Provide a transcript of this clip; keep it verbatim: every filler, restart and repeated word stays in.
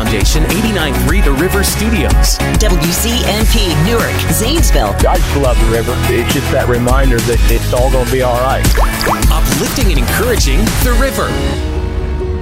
Foundation, eighty-nine point three The River Studios. W C N P, Newark, Zanesville. I just love the river. It's just that reminder that it's all going to be all right. Uplifting and encouraging The River.